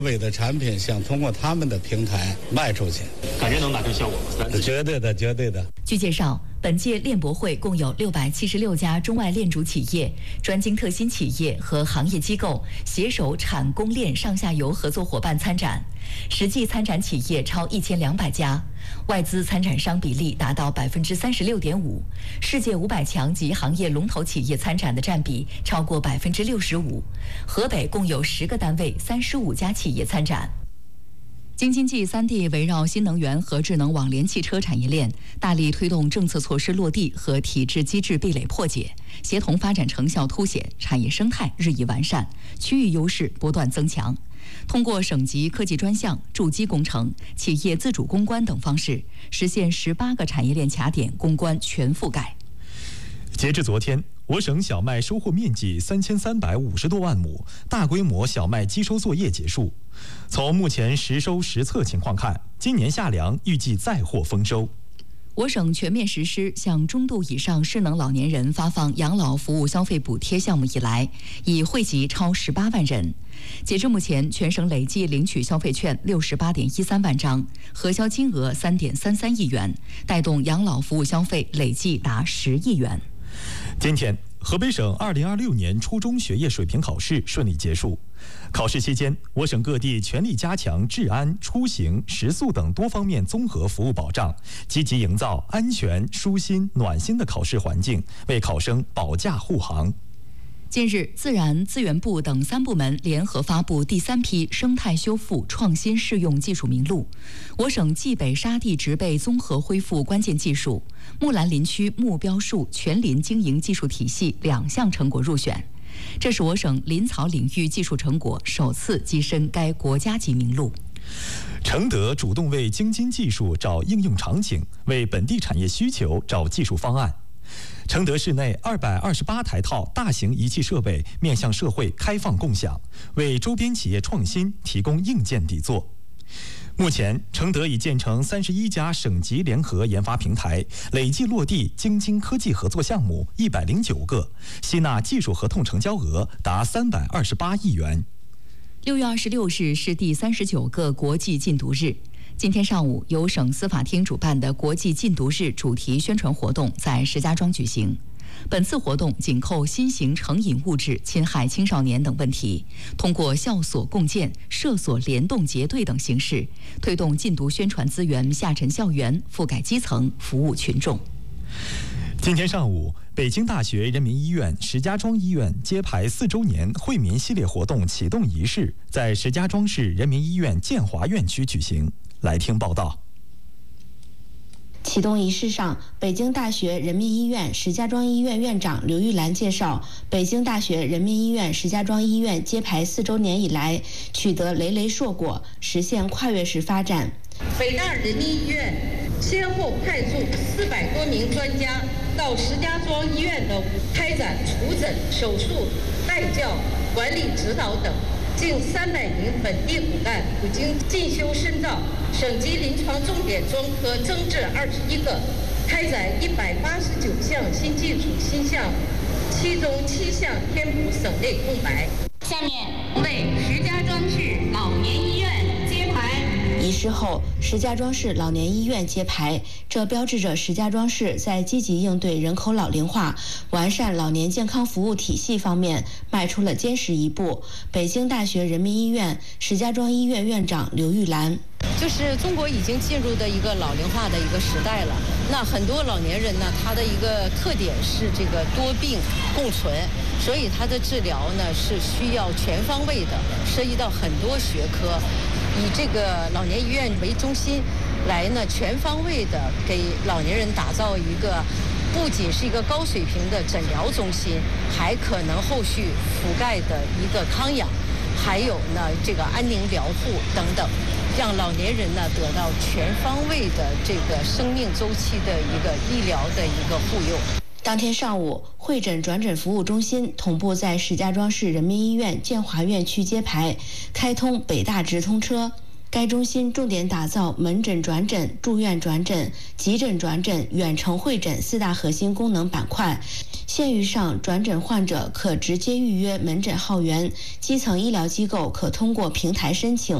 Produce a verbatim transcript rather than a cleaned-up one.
伟的产品想通过他们的平台卖出去， 感觉能达成效果吗？ 绝对的，绝对的。 据介绍，本届链博会共有六百七十六家中外链主企业、专精特新企业和行业机构携手产供链上下游合作伙伴参展，实际参展企业超一千两百家，外资参展商比例达到百分之三十六点五，世界五百强及行业龙头企业参展的占比超过百分之六十五。河北共有十个单位、三十五家企业参展。京津冀三地围绕新能源和智能网联汽车产业链，大力推动政策措施落地和体制机制壁垒破解，协同发展成效凸显，产业生态日益完善，区域优势不断增强。通过省级科技专项、筑基工程、企业自主攻关等方式，实现十八个产业链卡点攻关全覆盖。 截至昨天，我省小麦收获面积三千三百五十多万亩，大规模小麦机收作业结束。从目前实收实测情况看，今年夏粮预计再获丰收。 我省全面实施向中度以上失能老年人发放养老服务消费补贴项目以来，已惠及超十八万人。截至目前，全省累计领取消费券六十八点一三万张，核销金额三点三三亿元，带动养老服务消费累计达十亿元。 今天，河北省二零二六年初中学业水平考试顺利结束。考试期间，我省各地全力加强治安、出行、食宿等多方面综合服务保障，积极营造安全、舒心、暖心的考试环境，为考生保驾护航。 近日，自然资源部等三部门联合发布第三批生态修复创新适用技术名录，我省冀北沙地植被综合恢复关键技术、木兰林区目标树全林经营技术体系两项成果入选。这是我省林草领域技术成果首次跻身该国家级名录。 承德主动为京津技术找应用场景，为本地产业需求找技术方案。承德市内二百二十八台套大型仪器设备面向社会开放共享，为周边企业创新提供硬件底座。目前，承德已建成三十一家省级联合研发平台，累计落地京津科技合作项目一百零九个，吸纳技术合同成交额达三百二十八亿元。 六月二十六日是第三十九个国际禁毒日。今天上午，由省司法厅主办的国际禁毒日主题宣传活动在石家庄举行。本次活动紧扣新型成瘾物质侵害青少年等问题，通过校所共建、社所联动结对等形式，推动禁毒宣传资源下沉校园，覆盖基层，服务群众。 今天上午，北京大学人民医院石家庄医院揭牌四周年惠民系列活动启动仪式在石家庄市人民医院建华院区举行。来听报道。 启动仪式上，北京大学人民医院石家庄医院院长刘玉兰介绍，北京大学人民医院石家庄医院揭牌四周年以来，取得累累硕果，实现跨越式发展。 北大人民医院先后派驻四百多名专家到石家庄医院的开展除诊、手术、带教、管理指导等。近三百名本地骨干已经进修深造，省级临床重点专科增至二十一个，开展一百八十九项新技术新项目，其中七项填补省内空白。 下面为石家庄市老年医院揭牌。 仪式后，石家庄市老年医院揭牌，这标志着石家庄市在积极应对人口老龄化、完善老年健康服务体系方面迈出了坚实一步。北京大学人民医院石家庄医院院长刘玉兰。 就是中国已经进入的一个老龄化的一个时代了。那很多老年人呢，他的一个特点是这个多病共存，所以他的治疗呢是需要全方位的，涉及到很多学科，以这个老年医院为中心，来呢全方位的给老年人打造一个不仅是一个高水平的诊疗中心，还可能后续覆盖的一个康养，还有呢这个安宁疗护等等，让老年人呢得到全方位的这个生命周期的一个医疗的一个护佑。 当天上午，会诊转诊服务中心同步在石家庄市人民医院建华院区揭牌，开通北大直通车。 该中心重点打造门诊转诊、住院转诊、急诊转诊、远程会诊四大核心功能板块。县域上转诊患者可直接预约门诊号源，基层医疗机构可通过平台申请